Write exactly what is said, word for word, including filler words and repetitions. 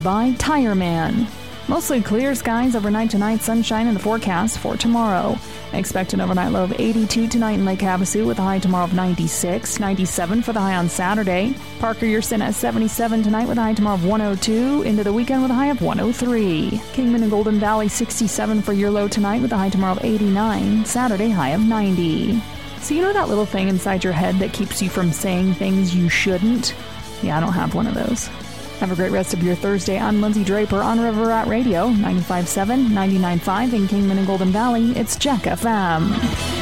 by Tire Man. Mostly clear skies overnight tonight, sunshine in the forecast for tomorrow. Expect an overnight low of eighty-two tonight in Lake Havasu with a high tomorrow of ninety-six, ninety-seven for the high on Saturday. Parker, you're sitting at seventy-seven tonight with a high tomorrow of one oh two, into the weekend with a high of one oh three. Kingman and Golden Valley sixty-seven for your low tonight with a high tomorrow of eighty-nine, Saturday high of ninety. So you know that little thing inside your head that keeps you from saying things you shouldn't? Yeah, I don't have one of those. Have a great rest of your Thursday. I'm Lindsay Draper on River Rat Radio, ninety-five point seven, ninety-nine point five in Kingman and Golden Valley. It's Jack F M.